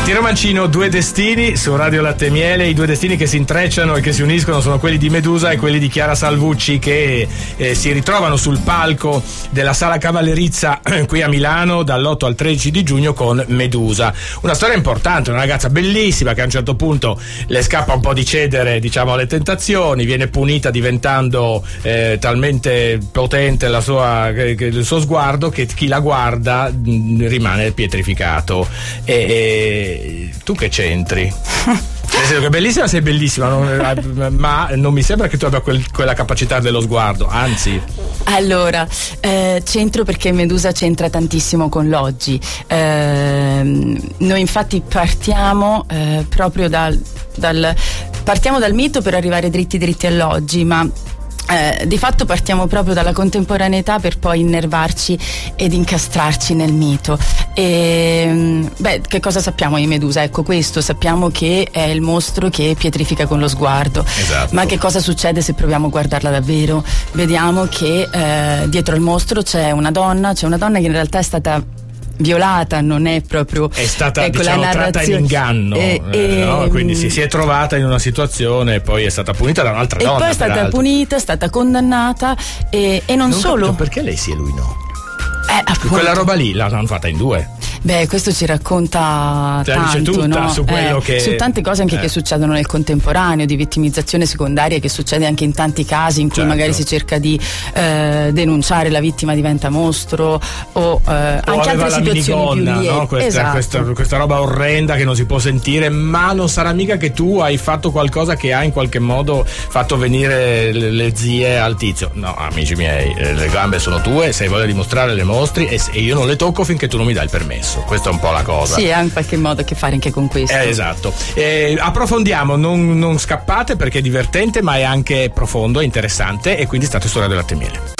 Piero Mancino, Due Destini su Radio Latte e Miele. I due destini che si intrecciano e che si uniscono sono quelli di Medusa e quelli di Chiara Salvucci, che si ritrovano sul palco della Sala Cavallerizza qui a Milano dall'8 al 13 di giugno con Medusa. Una storia importante, una ragazza bellissima che a un certo punto le scappa un po' di cedere, diciamo, alle tentazioni, viene punita diventando talmente potente il suo sguardo che chi la guarda rimane pietrificato. Tu che c'entri? Nel senso che è bellissima, sei bellissima, ma non mi sembra che tu abbia quella capacità dello sguardo, anzi. Allora, c'entro perché Medusa c'entra tantissimo con l'oggi. Noi infatti partiamo proprio partiamo dal mito per arrivare dritti all'oggi, ma di fatto partiamo proprio dalla contemporaneità per poi innervarci ed incastrarci nel mito. Che cosa sappiamo di Medusa? Ecco, questo sappiamo che è il mostro che pietrifica con lo sguardo. Esatto. Ma che cosa succede se proviamo a guardarla davvero? Vediamo che dietro al mostro c'è una donna che in realtà è stata violata, non è proprio, è stata, ecco, diciamo, tratta in inganno, no? Quindi si è trovata in una situazione e poi è stata punita da un'altra donna, e poi è stata punita, è stata condannata e non solo. Perché lei sì e lui no? Appunto. Quella roba lì l'hanno fatta in due. Questo ci racconta tanto, tutta, no? Su quello che su tante cose anche che succedono nel contemporaneo, di vittimizzazione secondaria, che succede anche in tanti casi in cui magari si cerca di denunciare, la vittima diventa mostro o anche altre situazioni più lieve, no? Questa roba orrenda che non si può sentire, ma non sarà mica che tu hai fatto qualcosa che ha in qualche modo fatto venire le zie al tizio. No, amici miei, le gambe sono tue, se hai voglia di mostrare le mostri e io non le tocco finché tu non mi dai il permesso. Questa è un po' la cosa. Sì, ha in qualche modo a che fare anche con questo. Esatto. Approfondiamo, non scappate perché è divertente, ma è anche profondo e interessante, e quindi state su Radio Latte e Miele.